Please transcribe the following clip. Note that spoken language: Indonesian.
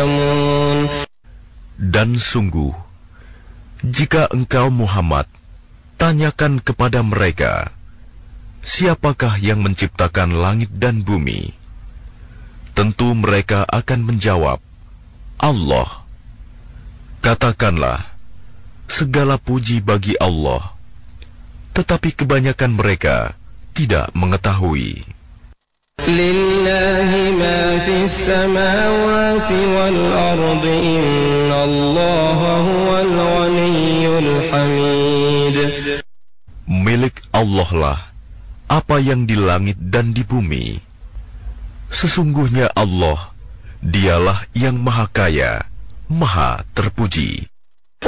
يعلمون. Dan sungguh, jika engkau Muhammad tanyakan kepada mereka, siapakah yang menciptakan langit dan bumi? Tentu mereka akan menjawab, Allah. Katakanlah, segala puji bagi Allah, tetapi kebanyakan mereka tidak mengetahui. Lillahi ma fis samawati wal ardi, innallaha huwal ghaniyyul hamid. Milik Allah lah apa yang di langit dan di bumi. Sesungguhnya Allah, dialah yang maha kaya, maha terpuji.